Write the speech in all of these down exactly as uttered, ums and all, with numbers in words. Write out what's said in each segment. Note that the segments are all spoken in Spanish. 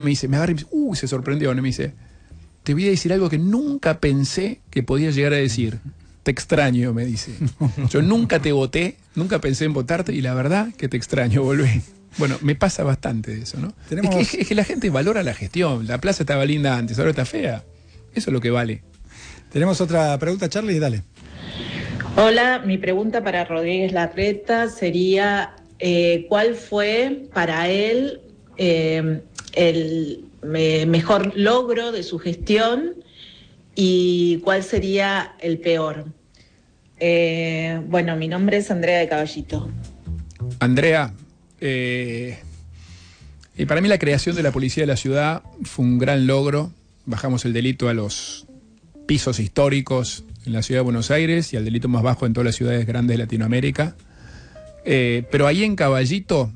me dice, me agarra y me dice, uy, se sorprendió, ¿no? Me dice, te voy a decir algo que nunca pensé que podía llegar a decir. Te extraño, me dice. Yo nunca te voté, nunca pensé en votarte y la verdad que te extraño, volvé. Bueno, me pasa bastante de eso, ¿no? Tenemos... Es, que, es que la gente valora la gestión. La plaza estaba linda antes, ahora está fea. Eso es lo que vale. Tenemos otra pregunta, Charlie, dale. Hola, mi pregunta para Rodríguez Larreta sería, eh, ¿cuál fue para él eh, el me, mejor logro de su gestión y cuál sería el peor? Eh, bueno, mi nombre es Andrea de Caballito. Andrea, eh, y para mí la creación de la policía de la ciudad fue un gran logro. Bajamos el delito a los pisos históricos en la ciudad de Buenos Aires y al delito más bajo en todas las ciudades grandes de Latinoamérica. Eh, pero ahí en Caballito,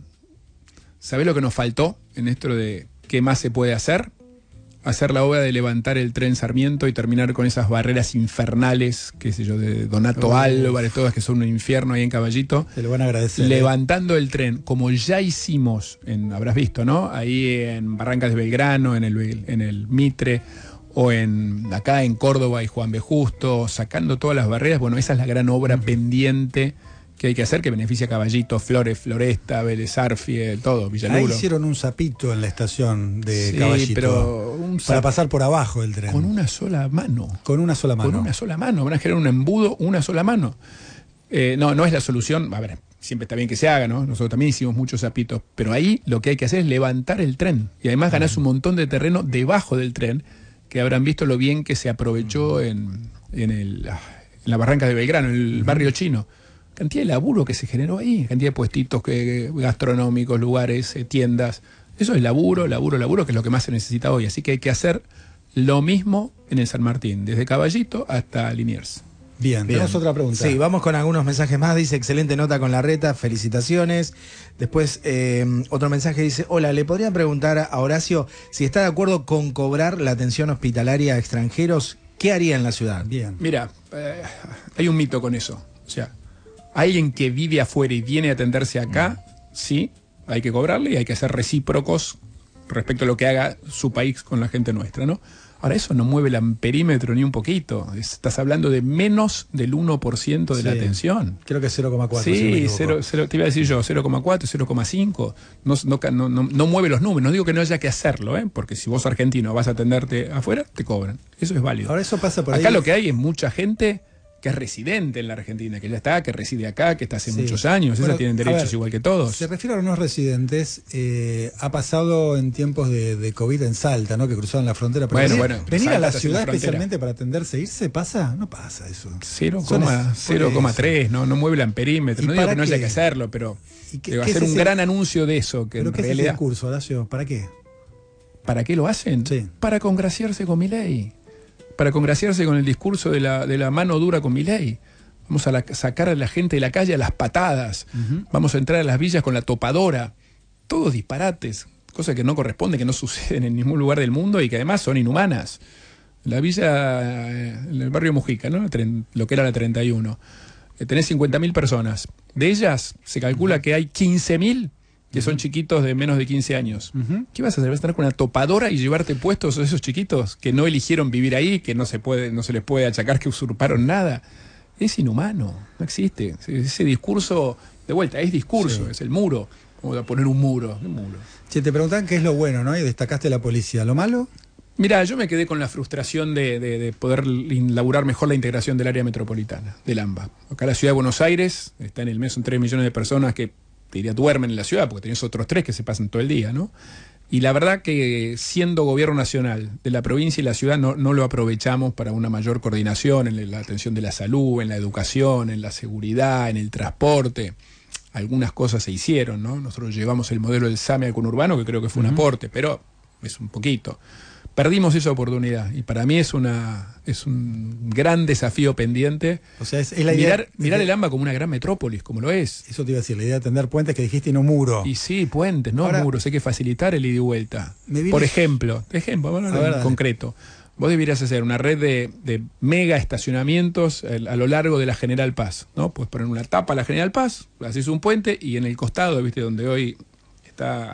¿sabés lo que nos faltó en esto de qué más se puede hacer? Hacer la obra de levantar el tren Sarmiento y terminar con esas barreras infernales, qué sé yo, de Donato oh, Álvarez, todas que son un infierno ahí en Caballito. Te lo van a agradecer. Levantando eh. el tren, como ya hicimos, en, habrás visto, ¿no? Ahí en Barrancas de Belgrano, en el, en el Mitre, o en acá en Córdoba y Juan B. Justo, sacando todas las barreras. Bueno, esa es la gran obra uh-huh. pendiente que hay que hacer, que beneficia a Caballito, Flores, Floresta, Vélez Arfiel, todo, Villaluro. Ahí hicieron un zapito en la estación de sí, Caballito, pero un para pasar por abajo del tren. Con una sola mano. Con una sola mano. Con una sola mano. Van a generar un embudo, una sola mano. Eh, no, no es la solución. A ver, siempre está bien que se haga, ¿no? Nosotros también hicimos muchos zapitos. Pero ahí lo que hay que hacer es levantar el tren. Y además ganás un montón de terreno debajo del tren, que habrán visto lo bien que se aprovechó en, en, el, en la Barranca de Belgrano, en el barrio chino. Cantidad de laburo que se generó ahí, cantidad de puestitos que, gastronómicos, lugares, eh, tiendas. Eso es laburo, laburo, laburo, que es lo que más se necesita hoy. Así que hay que hacer lo mismo en el San Martín, desde Caballito hasta Liniers. Bien, Bien, tenemos otra pregunta. Sí, vamos con algunos mensajes más. Dice, excelente nota con Larreta, felicitaciones. Después, eh, otro mensaje dice, hola, ¿le podría preguntar a Horacio si está de acuerdo con cobrar la atención hospitalaria a extranjeros? ¿Qué haría en la ciudad? Bien. Mira, eh, hay un mito con eso. O sea, alguien que vive afuera y viene a atenderse acá, sí, hay que cobrarle y hay que ser recíprocos respecto a lo que haga su país con la gente nuestra, ¿no? Ahora, eso no mueve el amperímetro ni un poquito. Estás hablando de menos del uno por ciento de sí, la atención. Creo que cero coma cuatro. Sí, si cero, cero, te iba a decir yo, cero coma cuatro, cero coma cinco. No, no, no, no, no mueve los números. No digo que no haya que hacerlo, ¿eh? Porque si vos argentino vas a atenderte afuera, te cobran. Eso es válido. Ahora, eso pasa por Acá ahí. lo que hay es mucha gente que es residente en la Argentina, que ya está, que reside acá, que está hace sí. muchos años, bueno, esas tienen derechos ver, igual que todos. Se refiere a los no residentes, eh, ha pasado en tiempos de, de COVID en Salta, ¿no? Que cruzaron la frontera. Pero bueno, venir, bueno, venir a la ciudad especialmente para atenderse, irse, ¿pasa? No pasa eso. cero coma tres, no, no mueve el amperímetro. No digo que no haya que hacerlo, pero ¿Qué, hacer un ese, gran anuncio de eso. Que ¿Pero en qué realidad, es ese discurso, Horacio? ¿Para qué? ¿Para qué lo hacen? Sí. Para congraciarse con Milei. Para congraciarse con el discurso de la, de la mano dura con Milei. Vamos a la, sacar a la gente de la calle a las patadas. Uh-huh. Vamos a entrar a las villas con la topadora. Todos disparates. Cosas que no corresponden, que no suceden en ningún lugar del mundo y que además son inhumanas. La villa, en el barrio Mujica, ¿no? Lo que era la treinta y uno. Tenés cincuenta mil personas. De ellas se calcula que hay quince mil que son chiquitos de menos de quince años. Uh-huh. ¿Qué vas a hacer? ¿Vas a estar con una topadora y llevarte puestos a esos chiquitos que no eligieron vivir ahí, que no se puede, no se les puede achacar que usurparon nada? Es inhumano, no existe. Ese discurso, de vuelta, es discurso, sí. es el muro. Vamos a poner un muro. Un muro. Si te preguntan qué es lo bueno, ¿no? Y destacaste la policía. ¿Lo malo? Mira, yo me quedé con la frustración de, de, de poder elaborar mejor la integración del área metropolitana, del AMBA. Acá la ciudad de Buenos Aires, está en el mes, son tres millones de personas que, te diría, duermen en la ciudad, porque tenés otros tres que se pasan todo el día, ¿no? Y la verdad que siendo gobierno nacional de la provincia y la ciudad no, no lo aprovechamos para una mayor coordinación en la atención de la salud, en la educación, en la seguridad, en el transporte. Algunas cosas se hicieron, ¿no? Nosotros llevamos el modelo del SAME al conurbano, que creo que fue un uh-huh. aporte, pero es un poquito. Perdimos esa oportunidad y para mí es una es un gran desafío pendiente. O sea, es, es la idea, mirar, es mirar de, el AMBA como una gran metrópolis, como lo es. Eso te iba a decir, la idea de tender puentes que dijiste y no muro. Y sí, puentes, no Ahora, muros, hay que facilitar el ida y vuelta. Vienes... Por ejemplo, ejemplo, bueno, en ver, concreto, vos deberías hacer una red de, de mega estacionamientos a, a lo largo de la General Paz, ¿no? Puedes poner una tapa a la General Paz, haces un puente y en el costado, viste, donde hoy está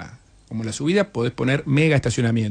como la subida, podés poner mega estacionamiento.